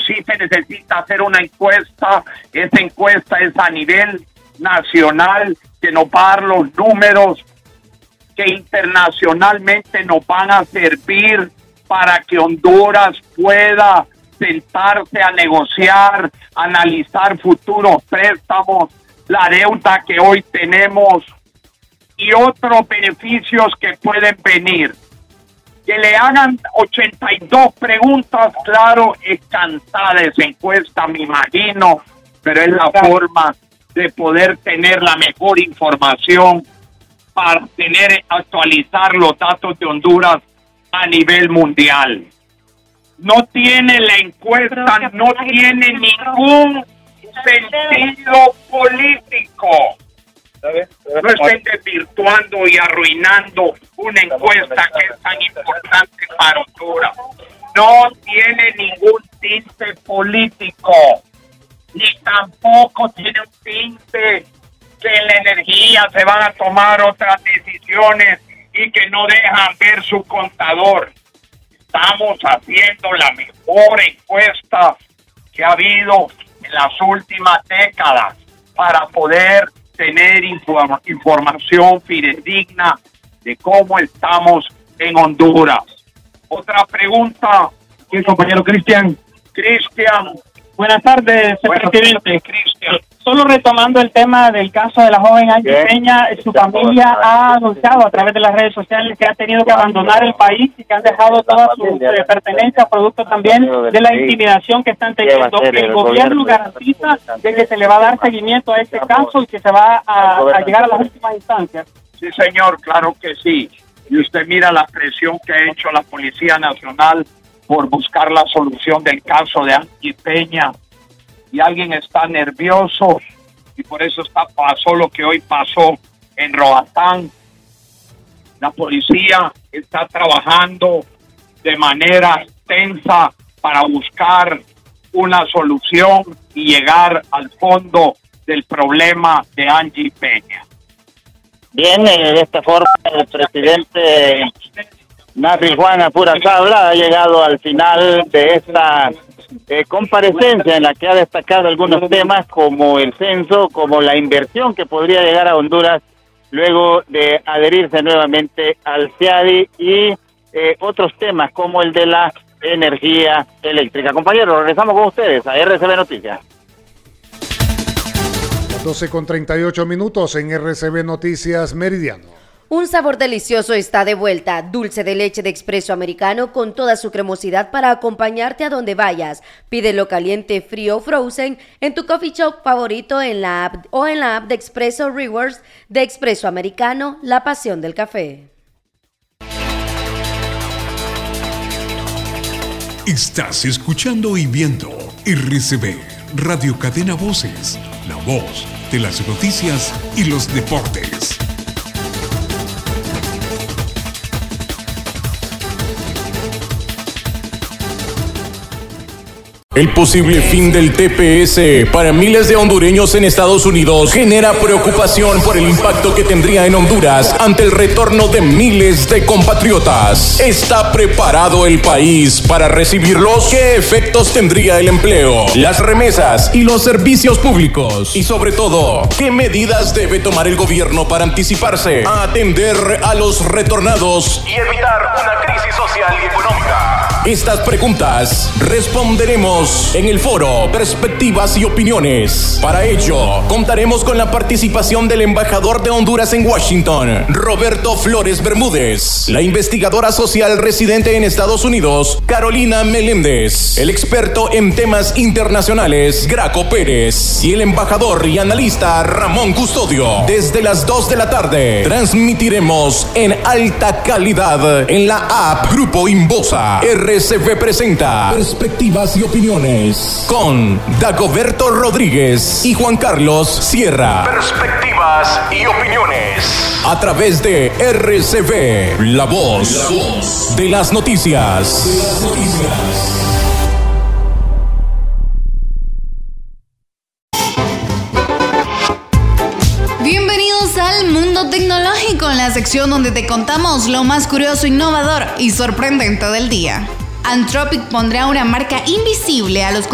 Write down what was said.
sí se necesita hacer una encuesta. Esa encuesta es a nivel nacional, que nos va a dar los números que internacionalmente nos van a servir para que Honduras pueda sentarse a negociar, analizar futuros préstamos, la deuda que hoy tenemos y otros beneficios que pueden venir. Que le hagan 82 preguntas, claro, es cansada esa encuesta, me imagino, pero es la forma de poder tener la mejor información para actualizar los datos de Honduras a nivel mundial. No tiene la encuesta, no tiene ningún sentido político. No estén desvirtuando y arruinando una encuesta que es tan importante para Honduras. No tiene ningún tinte político, ni tampoco tiene un tinte que en la energía se van a tomar otras decisiones y que no dejan ver su contador. Estamos haciendo la mejor encuesta que ha habido en las últimas décadas para poder tener información fidedigna de cómo estamos en Honduras. Otra pregunta. ¿Quién, compañero Cristian? Cristian. Buenas tardes, presidente. Cristian. Solo retomando el tema del caso de la joven Angie Peña, su familia ha anunciado a través de las redes sociales que ha tenido que abandonar el país y que han dejado todas sus pertenencias, producto también de la intimidación que están teniendo. El gobierno garantiza de que se le va a dar seguimiento a este caso y que se va a llegar a las últimas instancias. Sí, señor, claro que sí. Y usted mira la presión que ha hecho la Policía Nacional por buscar la solución del caso de Angie Peña. Y alguien está nervioso y por eso pasó lo que hoy pasó en Roatán. La policía está trabajando de manera extensa para buscar una solución y llegar al fondo del problema de Angie Peña. Bien, de esta forma el presidente Nafi Juan Apura Sabla ha llegado al final de esta comparecencia en la que ha destacado algunos temas como el censo, como la inversión que podría llegar a Honduras luego de adherirse nuevamente al CIADI y otros temas como el de la energía eléctrica. Compañeros, regresamos con ustedes a RCB Noticias. 12:38 en RCB Noticias Meridiano. Un sabor delicioso está de vuelta, dulce de leche de Expreso Americano con toda su cremosidad para acompañarte a donde vayas. Pídelo caliente, frío o frozen en tu coffee shop favorito en la app o en la app de Expreso Rewards de Expreso Americano, la pasión del café. Estás escuchando y viendo RCB, Radio Cadena Voces, la voz de las noticias y los deportes. El posible fin del TPS para miles de hondureños en Estados Unidos genera preocupación por el impacto que tendría en Honduras ante el retorno de miles de compatriotas. ¿Está preparado el país para recibirlos? ¿Qué efectos tendría el empleo, las remesas y los servicios públicos? Y sobre todo, ¿qué medidas debe tomar el gobierno para anticiparse a atender a los retornados y evitar una crisis social y económica? Estas preguntas responderemos en el foro Perspectivas y Opiniones. Para ello, contaremos con la participación del embajador de Honduras en Washington, Roberto Flores Bermúdez, la investigadora social residente en Estados Unidos, Carolina Meléndez, el experto en temas internacionales, Graco Pérez, y el embajador y analista Ramón Custodio. Desde las 2 de la tarde, transmitiremos en alta calidad en la app Grupo Inbosa. RCB presenta Perspectivas y Opiniones con Dagoberto Rodríguez y Juan Carlos Sierra. Perspectivas y Opiniones a través de RCB, la voz de las noticias. Bienvenidos al Mundo Tecnológico, en la sección donde te contamos lo más curioso, innovador y sorprendente del día. Anthropic pondrá una marca invisible a los